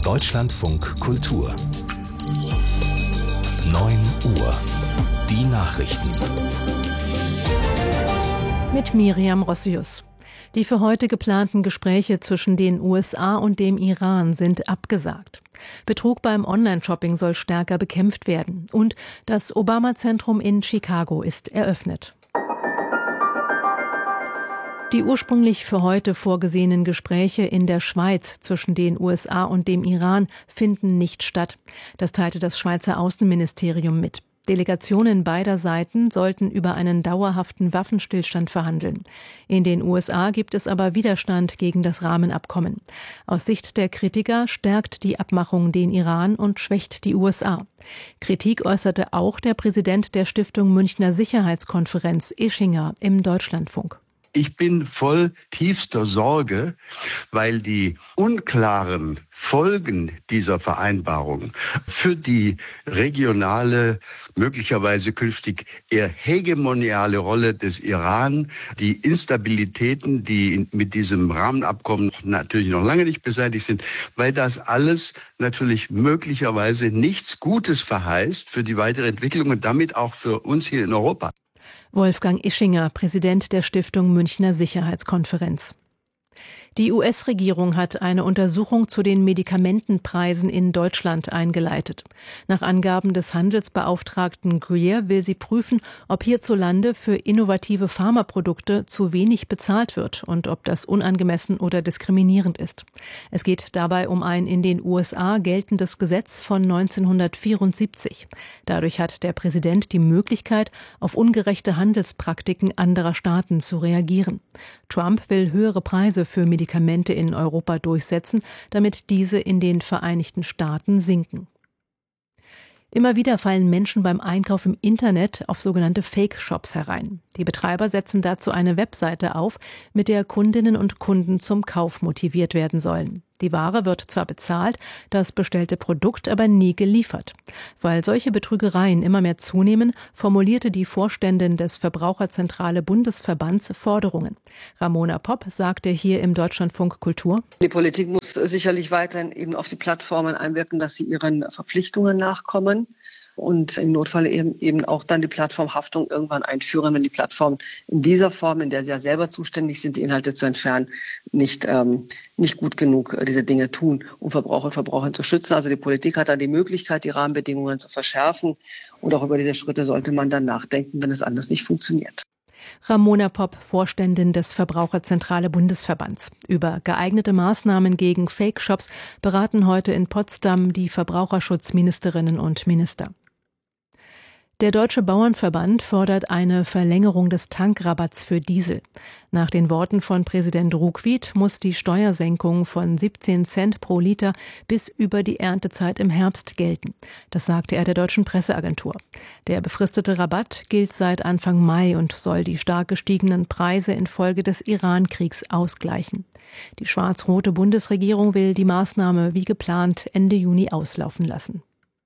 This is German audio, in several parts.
Deutschlandfunk Kultur 9 Uhr. Die Nachrichten. Mit Miriam Rossius. Die für heute geplanten Gespräche zwischen den USA und dem Iran sind abgesagt. Betrug beim Online-Shopping soll stärker bekämpft werden. Und das Obama-Zentrum in Chicago ist eröffnet. Die ursprünglich für heute vorgesehenen Gespräche in der Schweiz zwischen den USA und dem Iran finden nicht statt. Das teilte das Schweizer Außenministerium mit. Delegationen beider Seiten sollten über einen dauerhaften Waffenstillstand verhandeln. In den USA gibt es aber Widerstand gegen das Rahmenabkommen. Aus Sicht der Kritiker stärkt die Abmachung den Iran und schwächt die USA. Kritik äußerte auch der Präsident der Stiftung Münchner Sicherheitskonferenz, Ischinger, im Deutschlandfunk. Ich bin voll tiefster Sorge, weil die unklaren Folgen dieser Vereinbarung für die regionale, möglicherweise künftig eher hegemoniale Rolle des Iran, die Instabilitäten, die mit diesem Rahmenabkommen natürlich noch lange nicht beseitigt sind, weil das alles natürlich möglicherweise nichts Gutes verheißt für die weitere Entwicklung und damit auch für uns hier in Europa. Wolfgang Ischinger, Präsident der Stiftung Münchner Sicherheitskonferenz. Die US-Regierung hat eine Untersuchung zu den Medikamentenpreisen in Deutschland eingeleitet. Nach Angaben des Handelsbeauftragten Greer will sie prüfen, ob hierzulande für innovative Pharmaprodukte zu wenig bezahlt wird und ob das unangemessen oder diskriminierend ist. Es geht dabei um ein in den USA geltendes Gesetz von 1974. Dadurch hat der Präsident die Möglichkeit, auf ungerechte Handelspraktiken anderer Staaten zu reagieren. Trump will höhere Preise für Medikamente in Europa durchsetzen, damit diese in den Vereinigten Staaten sinken. Immer wieder fallen Menschen beim Einkauf im Internet auf sogenannte Fake-Shops herein. Die Betreiber setzen dazu eine Webseite auf, mit der Kundinnen und Kunden zum Kauf motiviert werden sollen. Die Ware wird zwar bezahlt, das bestellte Produkt aber nie geliefert. Weil solche Betrügereien immer mehr zunehmen, formulierte die Vorständin des Verbraucherzentrale Bundesverbands Forderungen. Ramona Popp sagte hier im Deutschlandfunk Kultur: Die Politik muss sicherlich weiterhin eben auf die Plattformen einwirken, dass sie ihren Verpflichtungen nachkommen. Und im Notfall eben auch dann die Plattformhaftung irgendwann einführen, wenn die Plattformen in dieser Form, in der sie ja selber zuständig sind, die Inhalte zu entfernen, nicht gut genug diese Dinge tun, um Verbraucher und Verbraucher zu schützen. Also die Politik hat da die Möglichkeit, die Rahmenbedingungen zu verschärfen. Und auch über diese Schritte sollte man dann nachdenken, wenn es anders nicht funktioniert. Ramona Popp, Vorständin des Verbraucherzentrale Bundesverbands. Über geeignete Maßnahmen gegen Fake-Shops beraten heute in Potsdam die Verbraucherschutzministerinnen und Minister. Der Deutsche Bauernverband fordert eine Verlängerung des Tankrabatts für Diesel. Nach den Worten von Präsident Ruckwied muss die Steuersenkung von 17 Cent pro Liter bis über die Erntezeit im Herbst gelten. Das sagte er der Deutschen Presseagentur. Der befristete Rabatt gilt seit Anfang Mai und soll die stark gestiegenen Preise infolge des Iran-Kriegs ausgleichen. Die schwarz-rote Bundesregierung will die Maßnahme wie geplant Ende Juni auslaufen lassen.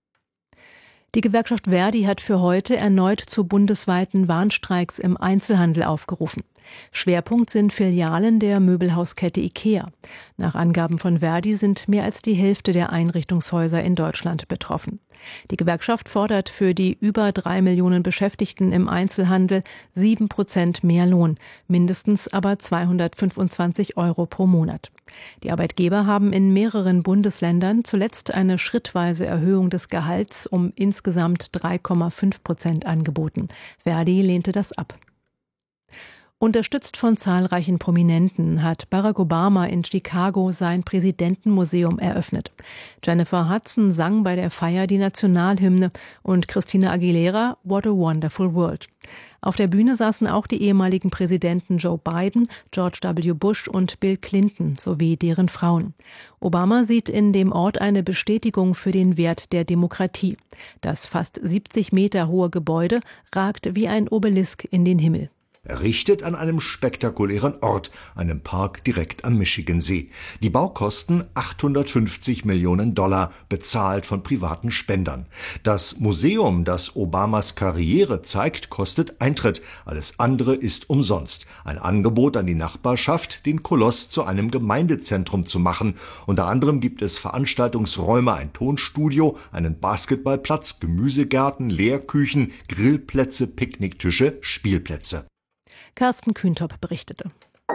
Die Gewerkschaft ver.di hat für heute erneut zu bundesweiten Warnstreiks im Einzelhandel aufgerufen. Schwerpunkt sind Filialen der Möbelhauskette IKEA. Nach Angaben von ver.di sind mehr als die Hälfte der Einrichtungshäuser in Deutschland betroffen. Die Gewerkschaft fordert für die über 3 Millionen Beschäftigten im Einzelhandel 7% mehr Lohn, mindestens aber 225 € pro Monat. Die Arbeitgeber haben in mehreren Bundesländern zuletzt eine schrittweise Erhöhung des Gehalts um insgesamt 3,5% angeboten. ver.di lehnte das ab. Unterstützt von zahlreichen Prominenten hat Barack Obama in Chicago sein Präsidentenmuseum eröffnet. Jennifer Hudson sang bei der Feier die Nationalhymne und Christina Aguilera What a Wonderful World. Auf der Bühne saßen auch die ehemaligen Präsidenten Joe Biden, George W. Bush und Bill Clinton sowie deren Frauen. Obama sieht in dem Ort eine Bestätigung für den Wert der Demokratie. Das fast 70 Meter hohe Gebäude ragt wie ein Obelisk in den Himmel. errichtet an einem spektakulären Ort, einem Park direkt am Michigansee. Die Baukosten $850 Millionen, bezahlt von privaten Spendern. Das Museum, das Obamas Karriere zeigt, kostet Eintritt. Alles andere ist umsonst. Ein Angebot an die Nachbarschaft, den Koloss zu einem Gemeindezentrum zu machen. Unter anderem gibt es Veranstaltungsräume, ein Tonstudio, einen Basketballplatz, Gemüsegärten, Lehrküchen, Grillplätze, Picknicktische, Spielplätze. Carsten Kühntop berichtete.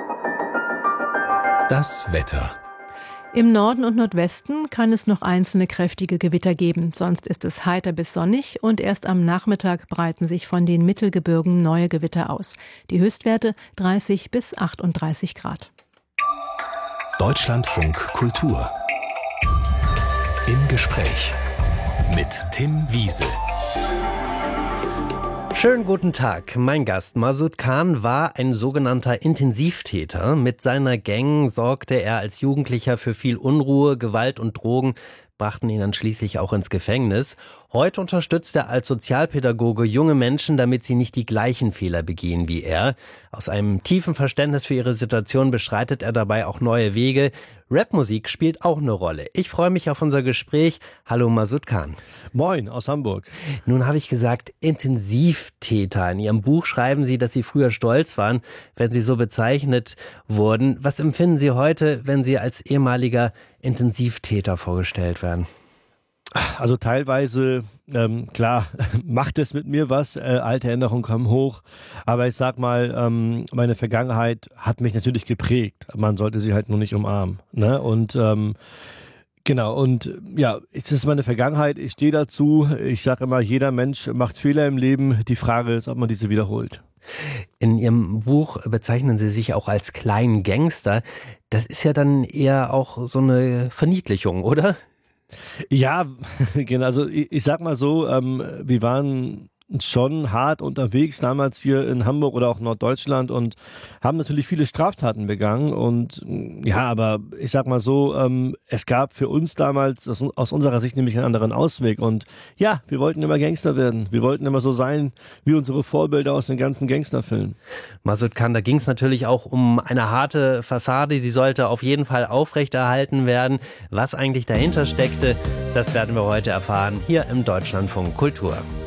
Das Wetter. Im Norden und Nordwesten kann es noch einzelne kräftige Gewitter geben. Sonst ist es heiter bis sonnig und erst am Nachmittag breiten sich von den Mittelgebirgen neue Gewitter aus. Die Höchstwerte 30 bis 38 Grad. Deutschlandfunk Kultur. Im Gespräch mit Tim Wiese. Schönen guten Tag. Mein Gast Masoud Khan war ein sogenannter Intensivtäter. Mit seiner Gang sorgte er als Jugendlicher für viel Unruhe, Gewalt und Drogen, brachten ihn dann schließlich auch ins Gefängnis. Heute unterstützt er als Sozialpädagoge junge Menschen, damit sie nicht die gleichen Fehler begehen wie er. Aus einem tiefen Verständnis für ihre Situation beschreitet er dabei auch neue Wege. Rapmusik spielt auch eine Rolle. Ich freue mich auf unser Gespräch. Hallo Masoud Khan. Moin aus Hamburg. Nun habe ich gesagt, Intensivtäter. In Ihrem Buch schreiben Sie, dass Sie früher stolz waren, wenn Sie so bezeichnet wurden. Was empfinden Sie heute, wenn Sie als ehemaliger Intensivtäter vorgestellt werden? Also teilweise, klar, macht es mit mir was, alte Erinnerungen kommen hoch, aber ich sag mal, meine Vergangenheit hat mich natürlich geprägt, man sollte sie halt nur nicht umarmen, ne? Und genau, und ja, es ist meine Vergangenheit, ich stehe dazu, ich sage immer, jeder Mensch macht Fehler im Leben, die Frage ist, ob man diese wiederholt. In Ihrem Buch bezeichnen Sie sich auch als kleinen Gangster, das ist ja dann eher auch so eine Verniedlichung, oder? Ja, genau. Also ich sag mal so, wir waren schon hart unterwegs damals hier in Hamburg oder auch Norddeutschland und haben natürlich viele Straftaten begangen und ja, aber ich sag mal so, es gab für uns damals aus unserer Sicht nämlich einen anderen Ausweg und ja, wir wollten immer Gangster werden, wir wollten immer so sein wie unsere Vorbilder aus den ganzen Gangsterfilmen. Masoud Khan, da ging es natürlich auch um eine harte Fassade, die sollte auf jeden Fall aufrechterhalten werden. Was eigentlich dahinter steckte, das werden wir heute erfahren hier im Deutschlandfunk Kultur.